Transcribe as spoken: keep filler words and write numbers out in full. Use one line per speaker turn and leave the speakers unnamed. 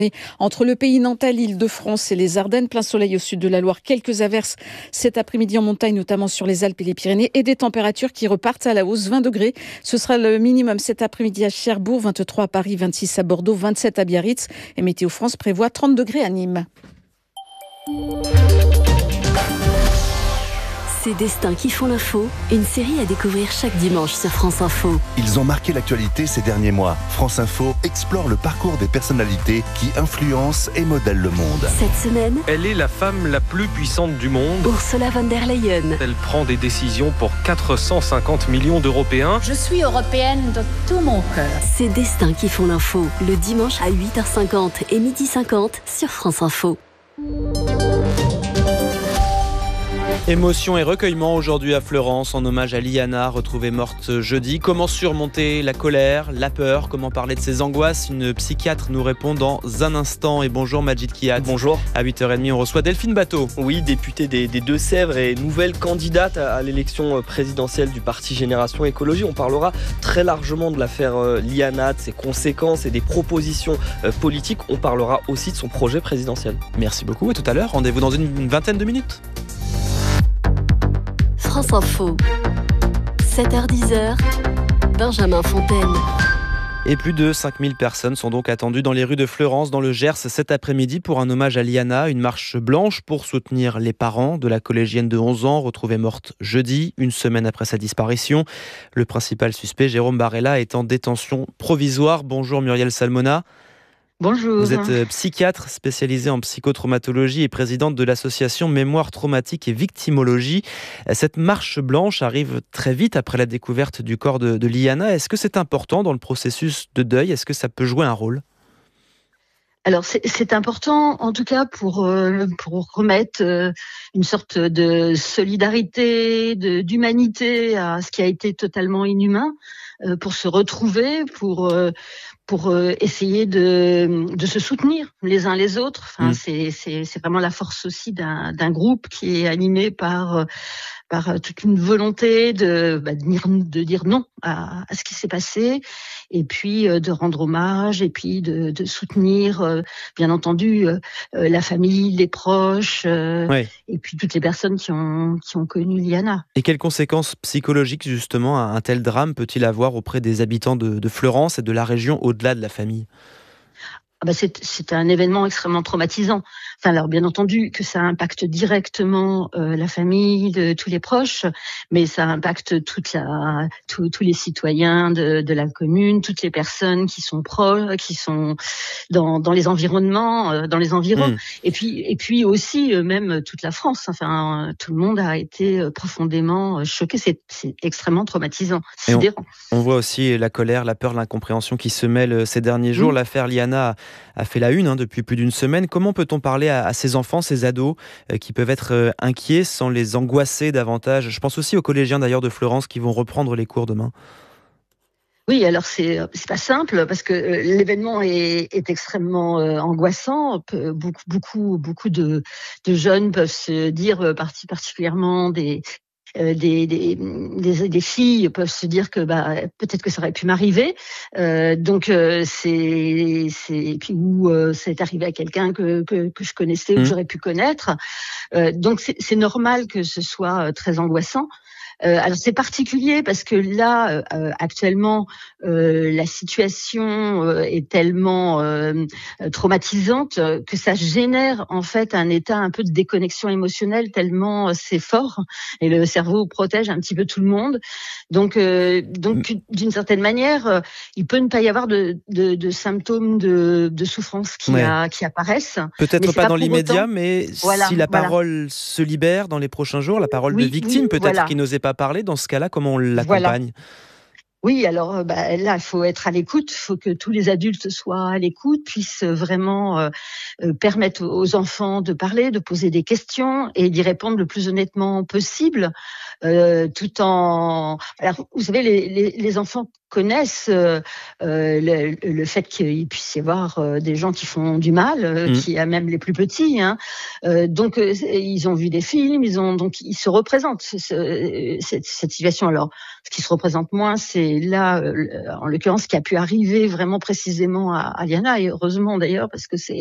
Entre le pays nantais, l'Île-de-France et les Ardennes, plein soleil au sud de la Loire, quelques averses cet après-midi en montagne, notamment sur les Alpes et les Pyrénées, et des températures qui repartent à la hausse. vingt degrés, ce sera le minimum cet après-midi à Cherbourg, vingt-trois à Paris, vingt-six à Bordeaux, vingt-sept à Biarritz. Et Météo France prévoit trente degrés à Nîmes.
Ces destins qui font l'info, une série à découvrir chaque dimanche sur France Info.
Ils ont marqué l'actualité ces derniers mois. France Info explore le parcours des personnalités qui influencent et modèlent le monde.
Cette semaine,
elle est la femme la plus puissante du monde.
Ursula von der Leyen.
Elle prend des décisions pour quatre cent cinquante millions d'Européens.
Je suis européenne de tout mon cœur.
Ces destins qui font l'info, le dimanche à huit heures cinquante et midi cinquante sur France Info.
Émotion et recueillement aujourd'hui à Fleurance en hommage à Liana, retrouvée morte jeudi. Comment surmonter la colère, la peur, comment parler de ses angoisses? Une psychiatre nous répond dans un instant. Et bonjour Majid Kiat.
Bonjour.
À huit heures trente, on reçoit Delphine Bateau.
Oui, députée des, des Deux-Sèvres et nouvelle candidate à, à l'élection présidentielle du parti Génération Écologie. On parlera très largement de l'affaire Liana, de ses conséquences et des propositions politiques. On parlera aussi de son projet présidentiel.
Merci beaucoup et tout à l'heure, rendez-vous dans une vingtaine de minutes.
France Info, sept heures dix, Benjamin Fontaine.
Et plus de cinq mille personnes sont donc attendues dans les rues de Fleurance, dans le Gers, cet après-midi pour un hommage à Liana, une marche blanche pour soutenir les parents de la collégienne de onze ans, retrouvée morte jeudi, une semaine après sa disparition. Le principal suspect, Jérôme Barella, est en détention provisoire. Bonjour Muriel Salmona.
Bonjour.
Vous êtes psychiatre spécialisée en psychotraumatologie et présidente de l'association Mémoire traumatique et victimologie. Cette marche blanche arrive très vite après la découverte du corps de, de Liana. Est-ce que c'est important dans le processus de deuil? Est-ce que ça peut jouer un rôle?
Alors c'est, c'est important en tout cas pour euh, pour remettre euh, une sorte de solidarité, de, d'humanité à ce qui a été totalement inhumain, euh, pour se retrouver, pour euh, pour euh, essayer de de se soutenir les uns les autres. Enfin, mmh. c'est c'est c'est vraiment la force aussi d'un d'un groupe qui est animé par par toute une volonté de bah, de dire de dire non à, à ce qui s'est passé, et puis euh, de rendre hommage, et puis de, de soutenir euh, bien entendu euh, la famille, les proches, euh,
oui.
et puis toutes les personnes qui ont qui ont connu Liana.
Et quelles conséquences psychologiques justement un tel drame peut-il avoir auprès des habitants de, de Fleurance et de la région au-delà de la famille?
Ah bah c'est, c'est un événement extrêmement traumatisant. Enfin, alors bien entendu que ça impacte directement euh, la famille, de tous les proches, mais ça impacte toute la, tous, tous les citoyens de, de la commune, toutes les personnes qui sont proches, qui sont dans, dans les environnements, euh, dans les environs, mmh. et puis et puis aussi euh, même toute la France. Enfin, euh, tout le monde a été euh, profondément euh, choqué. C'est, c'est extrêmement traumatisant, sidérant.
On, on voit aussi la colère, la peur, l'incompréhension qui se mêlent ces derniers jours. Mmh. L'affaire Liana a fait la une hein, depuis plus d'une semaine. Comment peut-on parler à, à ces enfants, ces ados euh, qui peuvent être euh, inquiets sans les angoisser davantage? Je pense aussi aux collégiens d'ailleurs de Fleurance qui vont reprendre les cours demain.
Oui, alors c'est c'est pas simple parce que euh, l'événement est, est extrêmement euh, angoissant. Beaucoup beaucoup beaucoup de de jeunes peuvent se dire, euh, parti particulièrement des Euh, des, des, des, des filles peuvent se dire que bah peut-être que ça aurait pu m'arriver. Euh, donc euh, c'est c'est puis où euh, c'est arrivé à quelqu'un que que, que je connaissais, mmh. ou que j'aurais pu connaître. Euh, donc c'est, c'est normal que ce soit très angoissant. Euh, alors c'est particulier parce que là euh, actuellement euh, la situation euh, est tellement euh, traumatisante que ça génère en fait un état un peu de déconnexion émotionnelle tellement euh, c'est fort, et le cerveau protège un petit peu tout le monde. Donc euh, donc d'une certaine manière euh, il peut ne pas y avoir de de, de symptômes de, de souffrance qui
ouais.
a, qui apparaissent.
Peut-être pas, pas dans l'immédiat, autant. mais
voilà,
si la
voilà.
parole se libère dans les prochains jours, la parole
oui,
de victime
oui,
peut-être
voilà.
qui n'osait pas parler, dans ce cas-là, comment on l'accompagne?
Voilà. Oui, alors bah, là, il faut être à l'écoute, il faut que tous les adultes soient à l'écoute, puissent vraiment euh, euh, permettre aux enfants de parler, de poser des questions et d'y répondre le plus honnêtement possible, euh, tout en... Alors, vous savez, les, les, les enfants connaissent euh, le, le fait qu'il puisse y avoir euh, des gens qui font du mal, euh, mmh. qui a même les plus petits. Hein. Euh, donc euh, ils ont vu des films, ils ont donc ils se représentent ce, cette, cette situation. Alors ce qui se représente moins, c'est là, euh, en l'occurrence, ce qui a pu arriver vraiment précisément à, à Liana, et heureusement d'ailleurs parce que c'est